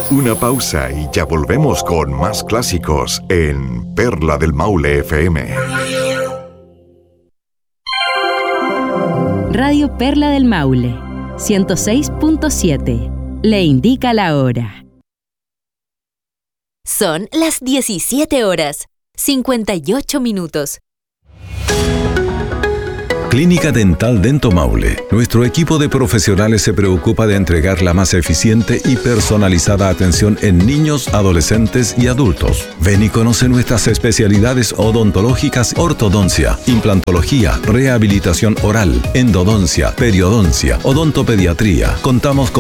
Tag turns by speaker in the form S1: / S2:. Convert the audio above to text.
S1: Una pausa y ya volvemos con más clásicos en Perla del Maule FM.
S2: Radio Perla del Maule, 106.7. Le indica la hora.
S3: Son las 17 horas, 58 minutos.
S4: Clínica Dental Dento Maule. Nuestro equipo de profesionales se preocupa de entregar la más eficiente y personalizada atención en niños, adolescentes y adultos. Ven y conoce nuestras especialidades odontológicas: ortodoncia, implantología, rehabilitación oral, endodoncia, periodoncia, odontopediatría. Contamos con